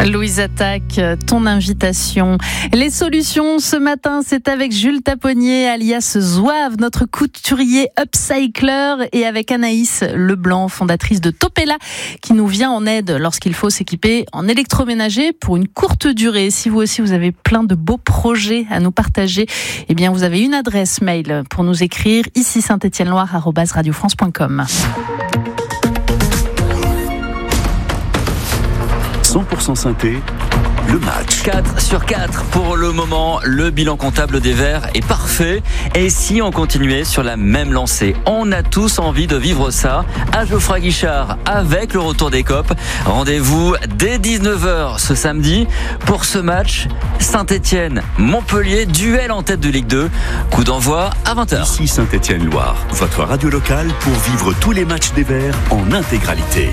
Louise Attaque, ton invitation. Les solutions ce matin, c'est avec Jules Taponnier, alias Zouave, notre couturier upcycler, et avec Anaïs Leblanc, fondatrice de Topella, qui nous vient en aide lorsqu'il faut s'équiper en électroménager pour une courte durée. Si vous aussi vous avez plein de beaux projets à nous partager, eh bien vous avez une adresse mail pour nous écrire, ici saint-etienne-loire@radiofrance.com. 100% synthé, le match. 4 sur 4 pour le moment. Le bilan comptable des Verts est parfait. Et si on continuait sur la même lancée? On a tous envie de vivre ça à Geoffroy Guichard avec le retour des Copes. Rendez-vous dès 19h ce samedi pour ce match Saint-Etienne-Montpellier, duel en tête de Ligue 2. Coup d'envoi à 20h. Ici Saint-Etienne-Loire, votre radio locale pour vivre tous les matchs des Verts en intégralité.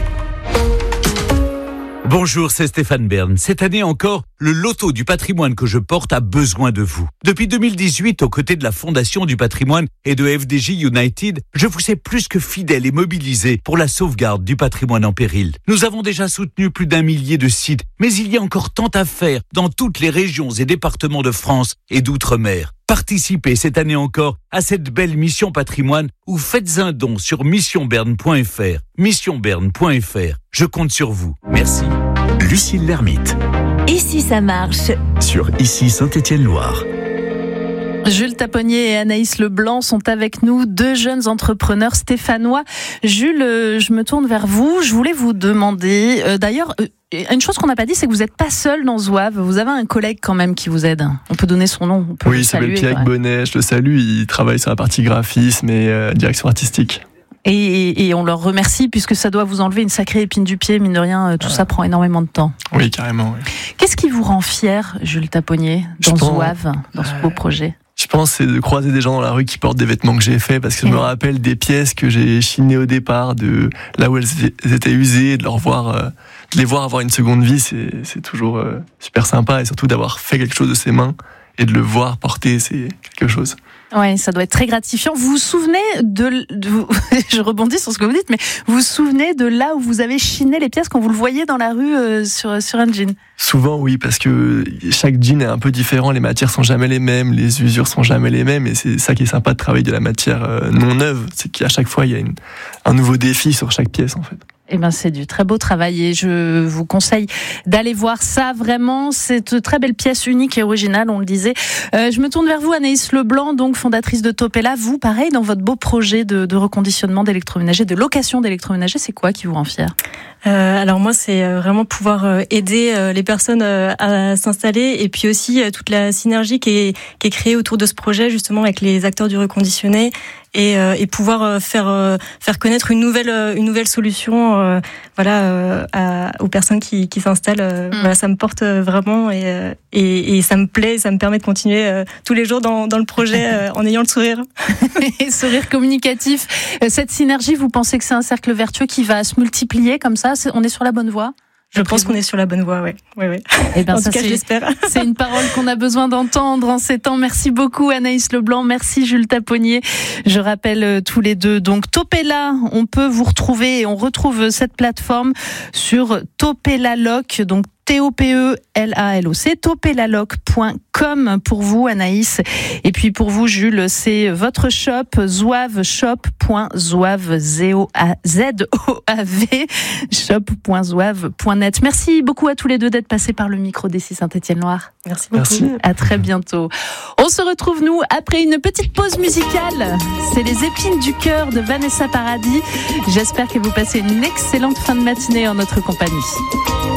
Bonjour, c'est Stéphane Bern. Cette année encore, le loto du patrimoine que je porte a besoin de vous. Depuis 2018, aux côtés de la Fondation du patrimoine et de FDJ United, je vous ai plus que fidèle et mobilisé pour la sauvegarde du patrimoine en péril. Nous avons déjà soutenu plus d'1 millier de sites, mais il y a encore tant à faire dans toutes les régions et départements de France et d'outre-mer. Participez cette année encore à cette belle mission patrimoine ou faites un don sur missionberne.fr. Missionberne.fr. Je compte sur vous. Merci. Lucille Lermite. Et si ça marche? Sur Ici Saint-Etienne-Loire. Jules Taponnier et Anaïs Leblanc sont avec nous, deux jeunes entrepreneurs stéphanois. Jules, je me tourne vers vous. Je voulais vous demander, d'ailleurs, une chose qu'on n'a pas dit, c'est que vous n'êtes pas seul dans Zouave. Vous avez un collègue quand même qui vous aide. On peut donner son nom. Oui, il s'appelle Pierre Bonnet. Je le salue. Il travaille sur la partie graphisme et direction artistique. Et on leur remercie puisque ça doit vous enlever une sacrée épine du pied, mine de rien, tout ça prend énormément de temps. Oui, carrément. Oui. Qu'est-ce qui vous rend fier, Jules Taponnier, dans Zouave, dans ce beau projet? Je pense c'est de croiser des gens dans la rue qui portent des vêtements que j'ai faits, parce que je me rappelle des pièces que j'ai chinées au départ, de là où elles étaient usées, de les voir avoir une seconde vie, c'est toujours super sympa, et surtout d'avoir fait quelque chose de ses mains et de le voir porter, c'est quelque chose. Ouais, ça doit être très gratifiant. Vous vous souvenez je rebondis sur ce que vous dites, mais vous vous souvenez de là où vous avez chiné les pièces quand vous le voyez dans la rue sur un jean? Souvent, oui, parce que chaque jean est un peu différent, les matières sont jamais les mêmes, les usures sont jamais les mêmes, et c'est ça qui est sympa de travailler de la matière non neuve, c'est qu'à chaque fois, il y a un nouveau défi sur chaque pièce, en fait. Eh ben, c'est du très beau travail et je vous conseille d'aller voir ça. Vraiment, c'est une très belle pièce unique et originale, on le disait. Je me tourne vers vous, Anaïs Leblanc, donc fondatrice de Topella. Vous, pareil, dans votre beau projet de reconditionnement d'électroménager, de location d'électroménager, c'est quoi qui vous rend fier? Alors moi, c'est vraiment pouvoir aider les personnes à s'installer, et puis aussi toute la synergie qui est créée autour de ce projet, justement avec les acteurs du reconditionné, et pouvoir faire connaître une nouvelle solution aux personnes qui s'installent. Voilà, ça me porte vraiment, et ça me plaît, ça me permet de continuer tous les jours dans le projet en ayant le sourire. Et sourire communicatif. Cette synergie, vous pensez que c'est un cercle vertueux qui va se multiplier comme ça? On est sur la bonne voie? Je pense qu'on est sur la bonne voie, oui. Eh ben, en tout cas, je l'espère. C'est une parole qu'on a besoin d'entendre en ces temps. Merci beaucoup, Anaïs Leblanc. Merci, Jules Taponnier. Je rappelle tous les deux. Donc, Topella, on peut vous retrouver, et on retrouve cette plateforme sur Topellaloc, donc TOPELALOC, topellaloc.com pour vous, Anaïs. Et puis pour vous, Jules, c'est votre shop, zouave.zouave, Z-O-A-Z-O-A-V, shop.zouave.net. Merci beaucoup à tous les deux d'être passés par le micro d'Ici Saint-Etienne-Loire. Merci beaucoup. Merci. À très bientôt. On se retrouve, nous, après une petite pause musicale. C'est les épines du cœur de Vanessa Paradis. J'espère que vous passez une excellente fin de matinée en notre compagnie.